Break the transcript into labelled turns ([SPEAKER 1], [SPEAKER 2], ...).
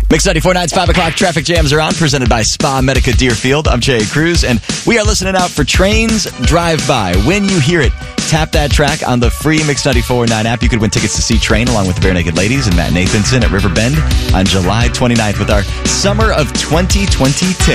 [SPEAKER 1] Mix 94.9's 5 o'clock traffic jams are on, presented by Spa Medica Deerfield. I'm Jay Cruz, and we are listening out for Trains Drive By. When you hear it, tap that track on the free Mix 94.9 app. You could win tickets to see Train along with the Bare Naked Ladies and Matt Nathanson at Riverbend on July 29th with our Summer of 2020 ticket.